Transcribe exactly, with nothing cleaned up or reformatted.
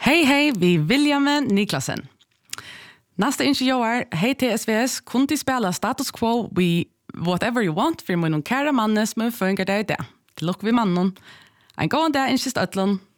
Hej hej, vi William Niklasen. Nästa ingenjör, hej T S V S, kunde spela status quo we whatever you want för min kära mannes med funkar det där. Till lock vi mannen. En gång där inskist ötlon.